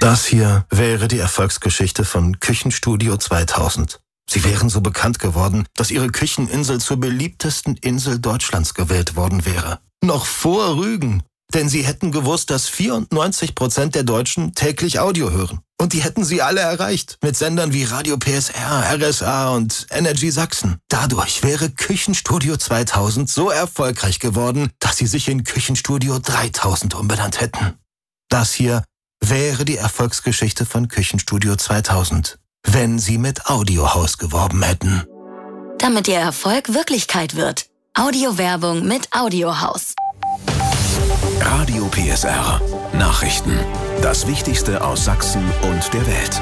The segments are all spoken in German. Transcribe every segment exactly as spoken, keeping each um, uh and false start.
Das hier wäre die Erfolgsgeschichte von Küchenstudio zweitausend. Sie wären so bekannt geworden, dass ihre Kücheninsel zur beliebtesten Insel Deutschlands gewählt worden wäre. Noch vor Rügen. Denn sie hätten gewusst, dass vierundneunzig Prozent der Deutschen täglich Audio hören. Und die hätten sie alle erreicht. Mit Sendern wie Radio P S R, R S A und Energy Sachsen. Dadurch wäre Küchenstudio zweitausend so erfolgreich geworden, dass sie sich in Küchenstudio dreitausend umbenannt hätten. Das hier wäre die Erfolgsgeschichte von Küchenstudio zweitausend, wenn sie mit Audiohaus geworben hätten. Damit ihr Erfolg Wirklichkeit wird. Audiowerbung mit Audiohaus. Radio P S R. Nachrichten. Das Wichtigste aus Sachsen und der Welt.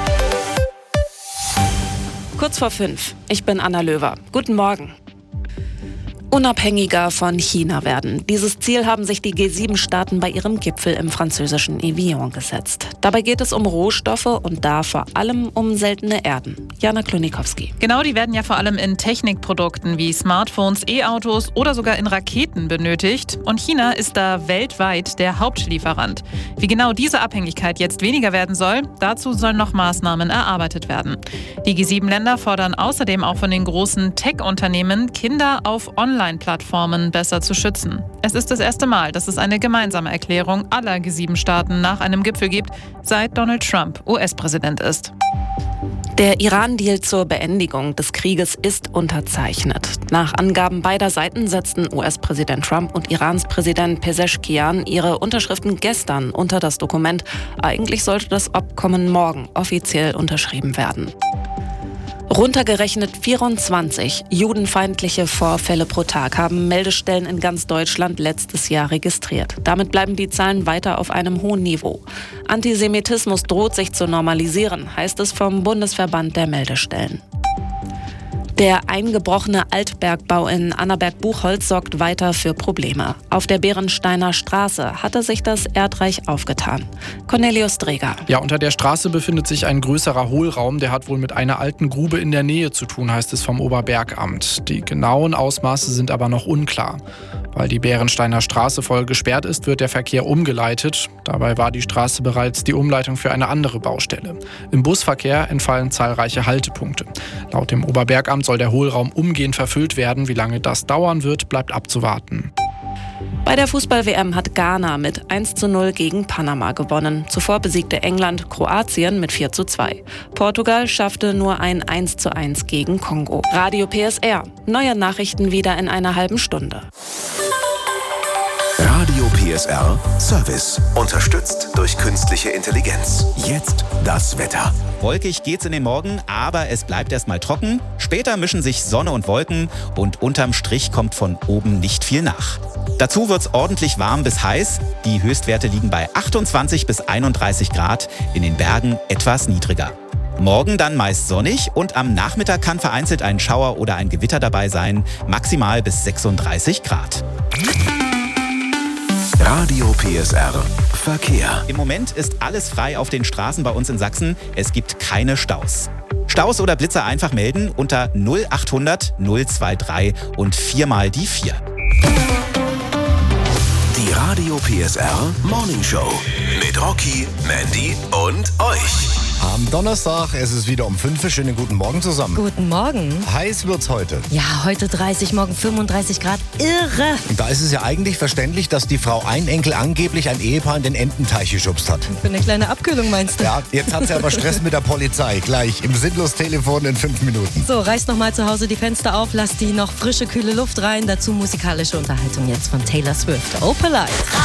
Kurz vor fünf. Ich bin Anna Löwer. Guten Morgen. Unabhängiger von China werden. Dieses Ziel haben sich die G sieben Staaten bei ihrem Gipfel im französischen Evian gesetzt. Dabei geht es um Rohstoffe und da vor allem um seltene Erden. Jana Klonikowski. Genau, die werden ja vor allem in Technikprodukten wie Smartphones, E-Autos oder sogar in Raketen benötigt. Und China ist da weltweit der Hauptlieferant. Wie genau diese Abhängigkeit jetzt weniger werden soll, dazu sollen noch Maßnahmen erarbeitet werden. Die G sieben Länder fordern außerdem auch von den großen Tech-Unternehmen, Kinder auf Online-Plattformen besser zu schützen. Es ist das erste Mal, dass es eine gemeinsame Erklärung aller G sieben Staaten nach einem Gipfel gibt, seit Donald Trump U S-Präsident ist. Der Iran-Deal zur Beendigung des Krieges ist unterzeichnet. Nach Angaben beider Seiten setzten U S-Präsident Trump und Irans Präsident Pezeshkian ihre Unterschriften gestern unter das Dokument. Eigentlich sollte das Abkommen morgen offiziell unterschrieben werden. Runtergerechnet vierundzwanzig judenfeindliche Vorfälle pro Tag haben Meldestellen in ganz Deutschland letztes Jahr registriert. Damit bleiben die Zahlen weiter auf einem hohen Niveau. Antisemitismus droht sich zu normalisieren, heißt es vom Bundesverband der Meldestellen. Der eingebrochene Altbergbau in Annaberg-Buchholz sorgt weiter für Probleme. Auf der Bärensteiner Straße hatte sich das Erdreich aufgetan. Cornelius Dreger. Ja, unter der Straße befindet sich ein größerer Hohlraum. Der hat wohl mit einer alten Grube in der Nähe zu tun, heißt es vom Oberbergamt. Die genauen Ausmaße sind aber noch unklar. Weil die Bärensteiner Straße voll gesperrt ist, wird der Verkehr umgeleitet. Dabei war die Straße bereits die Umleitung für eine andere Baustelle. Im Busverkehr entfallen zahlreiche Haltepunkte. Laut dem Oberbergamt soll der Hohlraum umgehend verfüllt werden. Wie lange das dauern wird, bleibt abzuwarten. Bei der Fußball-W M hat Ghana mit eins zu null gegen Panama gewonnen. Zuvor besiegte England Kroatien mit vier zu zwei. Portugal schaffte nur ein eins zu eins gegen Kongo. Radio P S R. Neue Nachrichten wieder in einer halben Stunde. Radio P S R Service. Unterstützt durch künstliche Intelligenz. Jetzt das Wetter. Wolkig geht's in den Morgen, aber es bleibt erstmal trocken. Später mischen sich Sonne und Wolken und unterm Strich kommt von oben nicht viel nach. Dazu wird's ordentlich warm bis heiß. Die Höchstwerte liegen bei achtundzwanzig bis einunddreißig Grad, in den Bergen etwas niedriger. Morgen dann meist sonnig und am Nachmittag kann vereinzelt ein Schauer oder ein Gewitter dabei sein, maximal bis sechsunddreißig Grad. Radio P S R Verkehr. Im Moment ist alles frei auf den Straßen bei uns in Sachsen. Es gibt keine Staus. Staus oder Blitzer einfach melden unter null achthundert null drei drei und viermal die vier. Die Radio P S R Morning Show mit Rocky, Mandy und euch. Am Donnerstag, es ist wieder um fünf. Schönen guten Morgen zusammen. Guten Morgen. Heiß wird's heute. Ja, heute dreißig, morgen fünfunddreißig Grad. Irre. Und da ist es ja eigentlich verständlich, dass die Frau Einenkel angeblich ein Ehepaar in den Ententeich geschubst hat. Für eine kleine Abkühlung meinst du? Ja, jetzt hat sie aber Stress mit der Polizei. Gleich im Sinnlos-Telefon in fünf Minuten. So, reißt nochmal zu Hause die Fenster auf, lasst die noch frische, kühle Luft rein. Dazu musikalische Unterhaltung jetzt von Taylor Swift. Opalite.